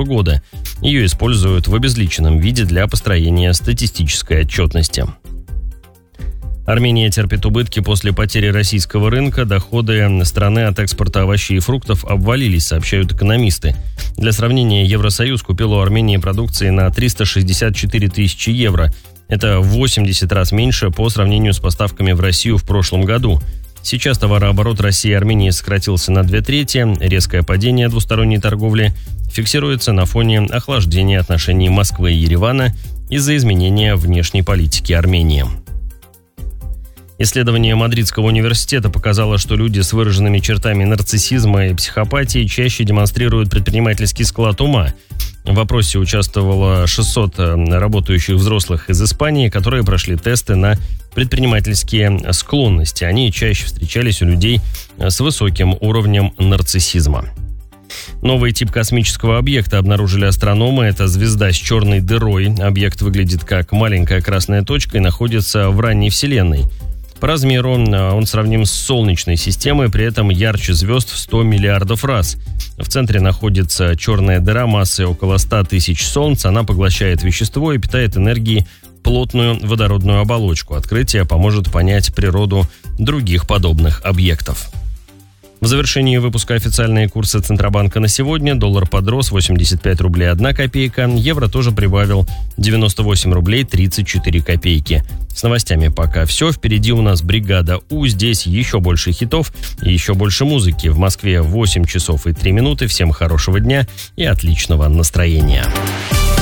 года. Ее используют в обезличенном виде для построения статистической отчетности. Армения терпит убытки после потери российского рынка. Доходы страны от экспорта овощей и фруктов обвалились, сообщают экономисты. Для сравнения, Евросоюз купил у Армении продукции на 364 тысячи евро. Это в 80 раз меньше по сравнению с поставками в Россию в прошлом году. Сейчас товарооборот России и Армении сократился на 2/3. Резкое падение двусторонней торговли фиксируется на фоне охлаждения отношений Москвы и Еревана из-за изменения внешней политики Армении. Исследование Мадридского университета показало, что люди с выраженными чертами нарциссизма и психопатии чаще демонстрируют предпринимательский склад ума. В опросе участвовало 600 работающих взрослых из Испании, которые прошли тесты на предпринимательские склонности. Они чаще встречались у людей с высоким уровнем нарциссизма. Новый тип космического объекта обнаружили астрономы. Это звезда с черной дырой. Объект выглядит как маленькая красная точка и находится в ранней Вселенной. По размеру он сравним с Солнечной системой, при этом ярче звезд в 100 миллиардов раз. В центре находится черная дыра массой около 100 тысяч Солнц. Она поглощает вещество и питает энергией плотную водородную оболочку. Открытие поможет понять природу других подобных объектов. В завершении выпуска официальные курсы Центробанка на сегодня. Доллар подрос 85 рублей 1 копейка. Евро тоже прибавил 98 рублей 34 копейки. С новостями пока все. Впереди у нас бригада У. Здесь еще больше хитов и еще больше музыки. В Москве 8 часов и 3 минуты. Всем хорошего дня и отличного настроения.